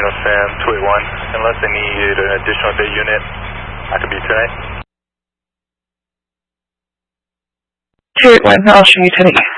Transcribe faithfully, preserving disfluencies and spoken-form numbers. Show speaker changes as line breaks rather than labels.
Reno Sam two eighty-one. Unless they need an additional day unit, I can be tonight.
two eighty-one, I'll show you today.